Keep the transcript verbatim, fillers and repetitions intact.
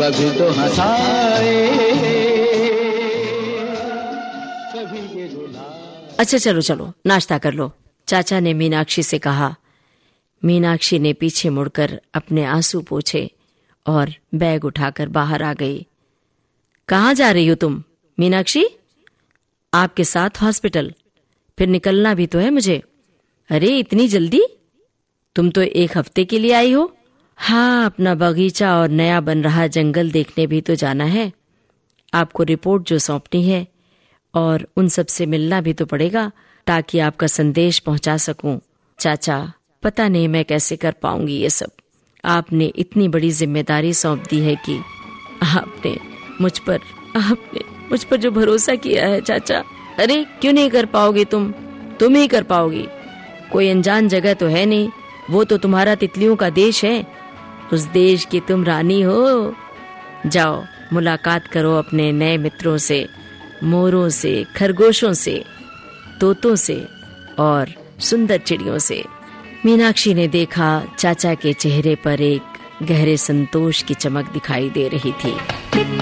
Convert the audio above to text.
कभी तो हंसाए, कभी ये रुलाए। अच्छा चलो चलो नाश्ता कर लो, चाचा ने मीनाक्षी से कहा। मीनाक्षी ने पीछे मुड़कर अपने आंसू पोंछे और बैग उठाकर बाहर आ गई। कहाँ जा रही हो तुम मीनाक्षी? आपके साथ हॉस्पिटल, फिर निकलना भी तो है मुझे। अरे इतनी जल्दी? तुम तो एक हफ्ते के लिए आई हो। हाँ, अपना बगीचा और नया बन रहा जंगल देखने भी तो जाना है। आपको रिपोर्ट जो सौंपनी है और उन सब से मिलना भी तो पड़ेगा ताकि आपका संदेश पहुंचा सकूं। चाचा, पता नहीं मैं कैसे कर पाऊंगी ये सब। आपने इतनी बड़ी जिम्मेदारी सौंप दी है कि आपने मुझ पर आपने मुझ पर जो भरोसा किया है चाचा। अरे क्यों नहीं कर पाओगे तुम? तुम ही कर पाओगी। कोई अनजान जगह तो है नहीं, वो तो तुम्हारा तितलियों का देश है। उस देश की तुम रानी हो। जाओ मुलाकात करो अपने नए मित्रों से, मोरों से, खरगोशों से, तोतों से और सुंदर चिड़ियों से। मीनाक्षी ने देखा चाचा के चेहरे पर एक गहरे संतोष की चमक दिखाई दे रही थी।